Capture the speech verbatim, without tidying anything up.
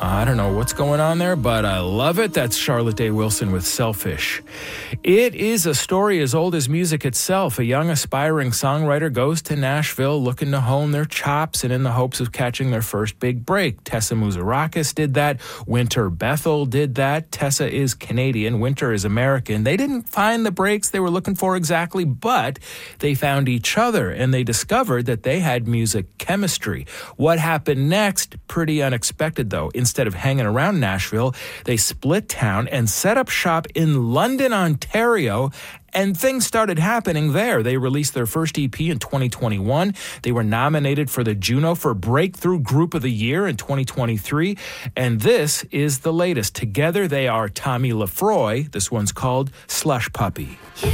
I don't know what's going on there, but I love it. That's Charlotte Day Wilson with Selfish. It is a story as old as music itself. A young aspiring songwriter goes to Nashville looking to hone their chops and in the hopes of catching their first big break. Tessa Muzarakis did that. Winter Bethel did that. Tessa is Canadian. Winter is American. They didn't find the breaks they were looking for exactly, but they found each other and they discovered that they had music chemistry. What happened next? Pretty unexpected, though. Instead of hanging around Nashville, they split town and set up shop in London, Ontario, and things started happening there. They released their first E P in twenty twenty-one. They were nominated for the Juno for Breakthrough Group of the Year in twenty twenty-three, and this is the latest. Together they are Tommy Lefroy. This one's called Slush Puppy. You